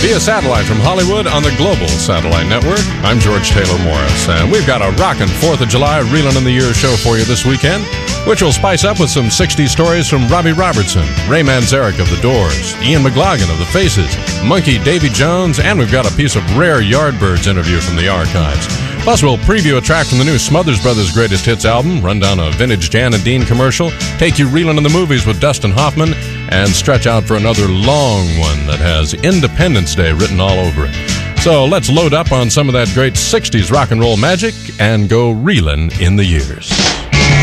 via satellite from Hollywood on the Global Satellite Network. I'm George Taylor Morris, and we've got a rockin' 4th of July Reelin' in the Year show for you this weekend, which will spice up with some 60s stories from Robbie Robertson, Ray Manzarek of The Doors, Ian McLagan of The Faces, Monkey Davy Jones, and we've got a piece of rare Yardbirds interview from the archives. Plus, we'll preview a track from the new Smothers Brothers Greatest Hits album, run down a vintage Jan and Dean commercial, take you reeling in the movies with Dustin Hoffman, and stretch out for another long one that has Independence Day written all over it. So let's load up on some of that great 60s rock and roll magic and go reeling in the years.